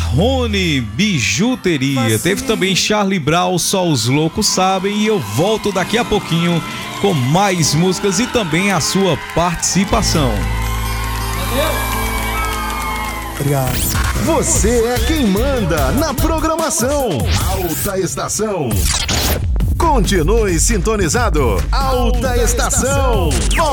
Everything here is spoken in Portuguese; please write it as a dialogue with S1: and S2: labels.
S1: Marrone Bijuteria. Teve também Charlie Brown, Só os Loucos Sabem. E eu volto daqui a pouquinho com mais músicas e também a sua participação.
S2: Obrigado.
S3: Você é quem manda na programação. Alta Estação. Continue sintonizado. Alta Estação.